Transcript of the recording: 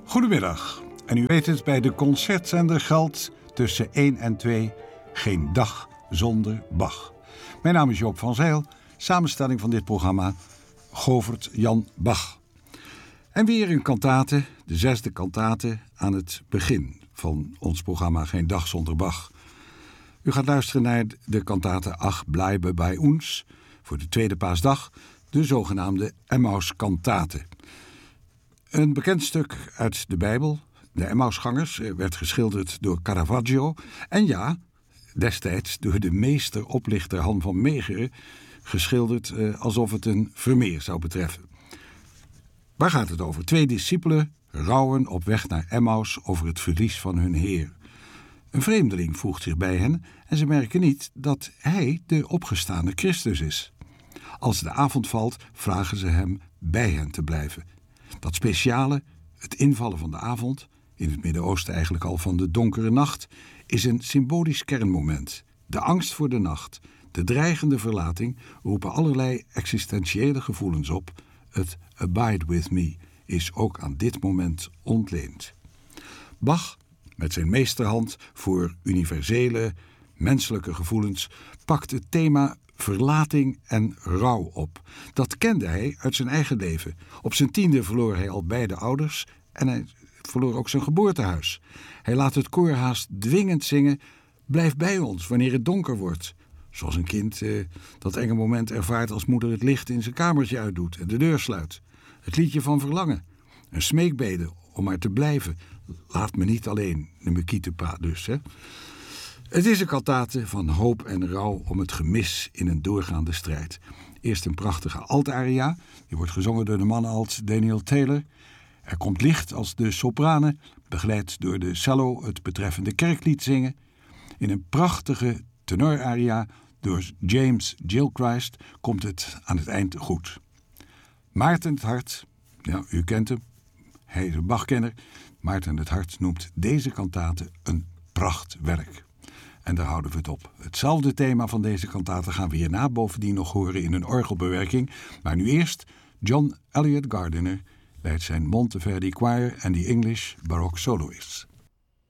Goedemiddag. En u weet het, bij de concertzender geldt tussen 1 en 2 geen dag zonder Bach. Mijn naam is Joop van Zijl, samenstelling van dit programma Govert Jan Bach. En weer een kantate, de 6e kantate aan het begin van ons programma Geen dag zonder Bach. U gaat luisteren naar de kantate Ach bleibe bij ons, voor de tweede paasdag, de zogenaamde Emmaus-kantate. Een bekend stuk uit de Bijbel, de Emmausgangers, werd geschilderd door Caravaggio. En ja, destijds door de meester-oplichter Han van Meegeren geschilderd alsof het een Vermeer zou betreffen. Waar gaat het over? 2 discipelen rouwen op weg naar Emmaus over het verlies van hun Heer. Een vreemdeling voegt zich bij hen en ze merken niet dat hij de opgestane Christus is. Als de avond valt, vragen ze hem bij hen te blijven. Dat speciale, het invallen van de avond, in het Midden-Oosten eigenlijk al van de donkere nacht, is een symbolisch kernmoment. De angst voor de nacht, de dreigende verlating roepen allerlei existentiële gevoelens op. Het abide with me is ook aan dit moment ontleend. Bach, met zijn meesterhand voor universele, menselijke gevoelens, pakt het thema verlating en rouw op. Dat kende hij uit zijn eigen leven. Op zijn 10e verloor hij al beide ouders en hij verloor ook zijn geboortehuis. Hij laat het koor haast dwingend zingen: blijf bij ons wanneer het donker wordt. Zoals een kind dat enge moment ervaart als moeder het licht in zijn kamertje uitdoet en de deur sluit. Het liedje van verlangen. Een smeekbede om maar te blijven. Laat me niet alleen, de Mekietepa dus, hè. Het is een kantate van hoop en rouw om het gemis in een doorgaande strijd. Eerst een prachtige altaria, die wordt gezongen door de mannen als Daniel Taylor. Er komt licht als de sopranen, begeleid door de cello, het betreffende kerklied zingen. In een prachtige tenoraria door James Gilchrist komt het aan het eind goed. Maarten het Hart, ja, u kent hem, hij is een Bachkenner. Maarten het Hart noemt deze kantate een prachtwerk. En daar houden we het op. Hetzelfde thema van deze kantate gaan we hierna bovendien nog horen in een orgelbewerking. Maar nu eerst John Eliot Gardiner leidt zijn Monteverdi Choir en The English Baroque Soloists.